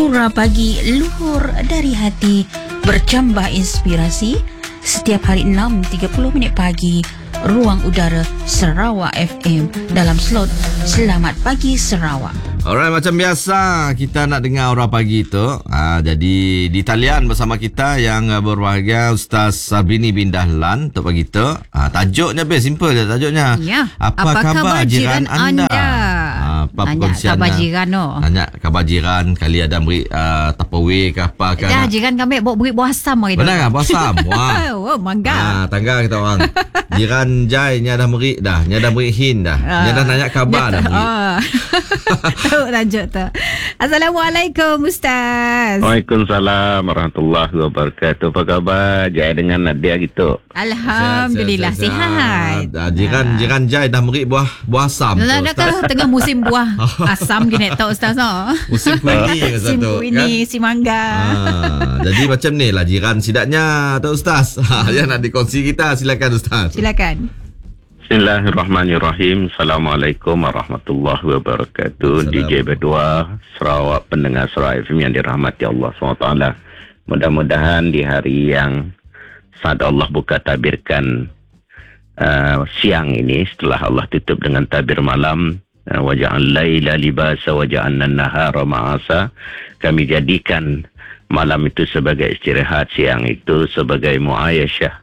Aura Pagi luhur dari hati, bercambah inspirasi. Setiap hari 6.30 pagi, Ruang Udara Sarawak FM dalam slot Selamat Pagi Sarawak. Alright, macam biasa kita nak dengar Aura Pagi tu. Jadi di talian bersama kita yang berbahagia Ustaz Sarbini bin Dahlan untuk pagi tu. Tajuknya simple je tajuknya. Ya. Apa khabar jiran anda? Apa Tanya perkongsian? khabar jiran tu. Tanya khabar jiran, kali ada beri Tupperware ke apa ke. Dah jiran kami beri buah asam hari tu. Benar kan? Puasa. Wah. Oh, mangga. Tangga kita orang. Jiran Jai nya dah beri dah. Nya dah beri hin dah. Nya dah nanya khabar dah beri. Tahu tajuk tu. Assalamualaikum Ustaz. Waalaikumsalam warahmatullahi wabarakatuh. Apa khabar Jai dengan Nadia gitu? Alhamdulillah sihat. Jiran Jai dah beri buah asam. Dah tengah musim buah asam gini tak Ustaz? Musim kuini musim kuini, si mangga. Jadi macam ni lah jiran sidaknya tu Ustaz. Yang nak dikongsi kita, silakan Ustaz. Silakan. Bismillahirrahmanirrahim. Assalamualaikum warahmatullahi wabarakatuh. DJ Berdua Sarawak, pendengar Sarawak FM yang dirahmati Allah SWT. Mudah-mudahan di hari yang saat Allah buka tabirkan siang ini, setelah Allah tutup dengan tabir malam, waja'al laila libasa waja'alna nahara ma'asa, kami jadikan malam itu sebagai istirahat, siang itu sebagai mu'ayisyah,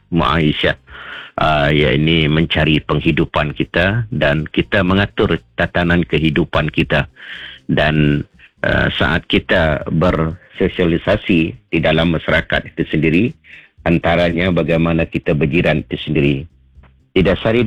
yakni mencari penghidupan kita, dan kita mengatur tatanan kehidupan kita. Dan saat kita bersosialisasi di dalam masyarakat itu sendiri, antaranya bagaimana kita berjiran itu sendiri, didasari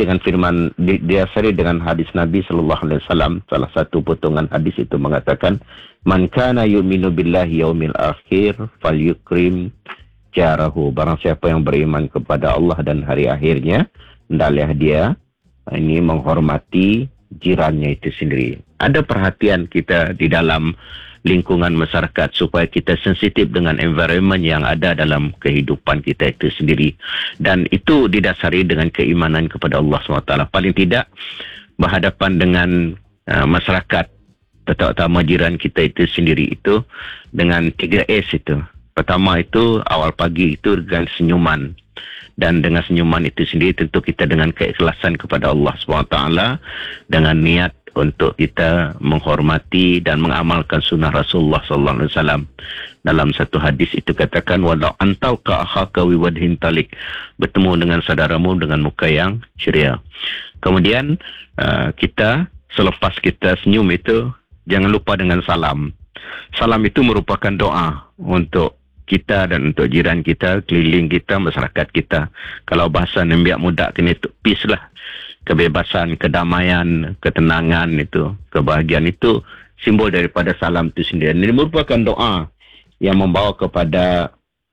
dengan hadis Nabi sallallahu alaihi wasallam. Salah satu potongan hadis itu mengatakan, man kana yu'minu billahi yaumil akhir falyukrim jarahu. Barang siapa yang beriman kepada Allah dan hari akhirnya, hendaklah dia ini menghormati jirannya itu sendiri. Ada perhatian kita di dalam lingkungan masyarakat supaya kita sensitif dengan environment yang ada dalam kehidupan kita itu sendiri. Dan itu didasari dengan keimanan kepada Allah SWT. Paling tidak berhadapan dengan masyarakat, terutama jiran kita itu sendiri itu, dengan 3S itu. Pertama itu awal pagi itu dengan senyuman. Dan dengan senyuman itu sendiri tentu kita dengan keikhlasan kepada Allah SWT, dengan niat untuk kita menghormati dan mengamalkan sunnah Rasulullah SAW. Dalam satu hadis itu katakan, walau antau ka akhaka wiwadhin talik, bertemu dengan saudaramu dengan muka yang ceria. Kemudian kita selepas kita senyum itu, jangan lupa dengan salam. Salam itu merupakan doa untuk kita dan untuk jiran kita, keliling kita, masyarakat kita. Kalau bahasa nembiak muda kini itu peace lah. Kebebasan, kedamaian, ketenangan itu, kebahagiaan itu simbol daripada salam itu sendiri. Ini merupakan doa yang membawa kepada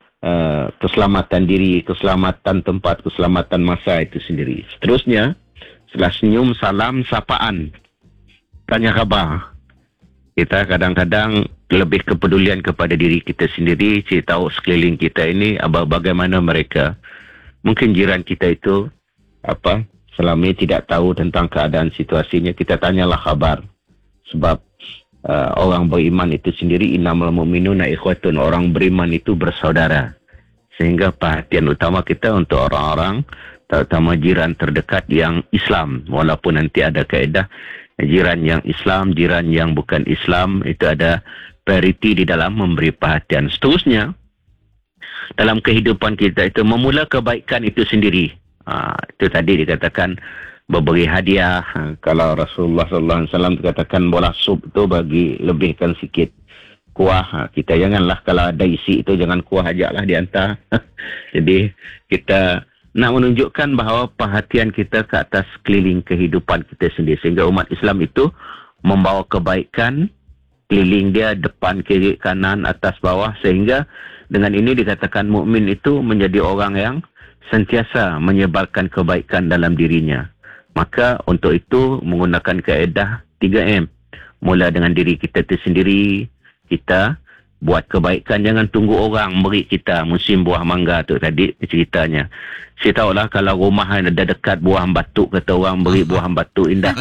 keselamatan diri, keselamatan tempat, keselamatan masa itu sendiri. Seterusnya, setelah senyum, salam, sapaan, tanya khabar. Kita kadang-kadang lebih kepedulian kepada diri kita sendiri, kita tahu sekeliling kita ini bagaimana mereka. Mungkin jiran kita itu selama ini tidak tahu tentang keadaan situasinya, kita tanyalah khabar. Sebab orang beriman itu sendiri, innamal mu'minuna ikhwatun, orang beriman itu bersaudara. Sehingga perhatian utama kita untuk orang-orang, terutama jiran terdekat yang Islam. Walaupun nanti ada kaedah jiran yang Islam, jiran yang bukan Islam, itu ada prioriti di dalam memberi perhatian. Seterusnya, dalam kehidupan kita itu memula kebaikan itu sendiri. Itu tadi dikatakan memberi hadiah. Kalau Rasulullah SAW dikatakan bola sup itu bagi lebihkan sikit kuah. Kita janganlah kalau ada isi itu jangan kuah ajaklah dihantar. Jadi kita nak menunjukkan bahawa perhatian kita ke atas keliling kehidupan kita sendiri. Sehingga umat Islam itu membawa kebaikan keliling dia, depan, kiri, kanan, atas, bawah. Sehingga dengan ini dikatakan mukmin itu menjadi orang yang sentiasa menyebarkan kebaikan dalam dirinya. Maka untuk itu menggunakan kaedah 3M. Mula dengan diri kita itu sendiri, kita buat kebaikan, jangan tunggu orang beri kita. Musim buah mangga tu tadi ceritanya, saya tahulah kalau rumah ada dekat buah batuk, kata orang beri buah batuk indah.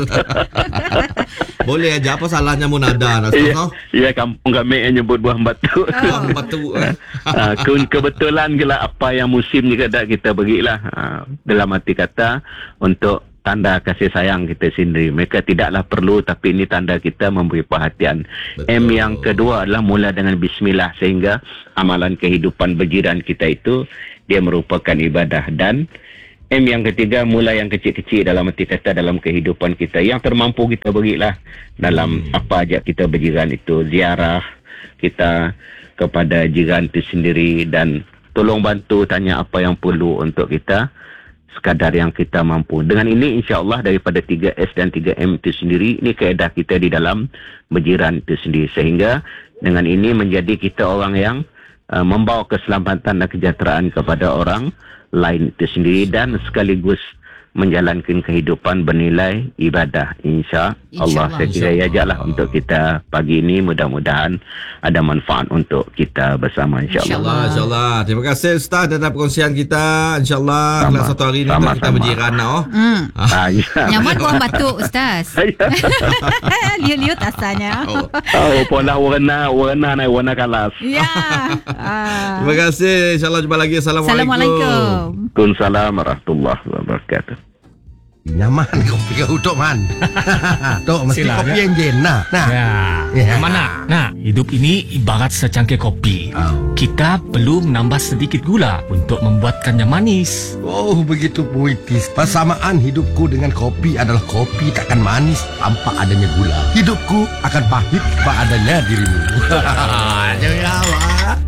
Boleh aja, apa salahnya munada Ustaz? Ya, kampung kami yang nyebut buah batuk. Buah batuk. Kebetulan gila apa yang musim ni kita berilah, dalam arti kata untuk tanda kasih sayang kita sendiri. Mereka tidaklah perlu, tapi ini tanda kita memberi perhatian. Betul. M yang kedua adalah mula dengan bismillah, sehingga amalan kehidupan berjiran kita itu dia merupakan ibadah. Dan M yang ketiga, mula yang kecil-kecil dalam arti kata dalam kehidupan kita. Yang termampu kita berilah dalam apa aja kita berjiran itu. Ziarah kita kepada jiran itu sendiri, dan tolong bantu tanya apa yang perlu untuk kita sekadar yang kita mampu. Dengan ini insya-Allah daripada 3S dan 3M itu sendiri, ini kaedah kita di dalam berjiran itu sendiri, sehingga dengan ini menjadi kita orang yang membawa keselamatan dan kesejahteraan kepada orang lain itu sendiri, dan sekaligus menjalankan kehidupan bernilai ibadah, insya-Allah. Saya kira ajalah untuk kita pagi ini, mudah-mudahan ada manfaat untuk kita bersama, insya-Allah. InsyaAllah. Terima kasih Ustaz dan perkongsian kita. InsyaAllah dalam satu hari ni kita berjiran Nyaman buah batuk Ustaz. Liut-liut asalnya. Pola warna naik warna kalas. Ya. Terima kasih. InsyaAllah jumpa lagi. Assalamualaikum. Waalaikumsalam warahmatullahi wabarakatuh. Nyaman kopi kau Tok Man. Tok mesti Sila, kopi yang jenak. Nah. Ya. Mana? Nah, hidup ini ibarat secangkir kopi. Kita perlu menambah sedikit gula untuk membuatkannya manis. Oh, begitu puitis. Persamaan hidupku dengan kopi adalah kopi takkan manis tanpa adanya gula. Hidupku akan pahit tanpa adanya dirimu. Jangan.